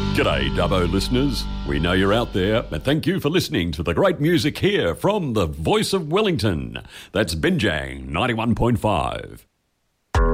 G'day, Dubbo listeners. We know you're out there, and thank you for listening to the great music here from the voice of Wellington. That's Binjang 91.5.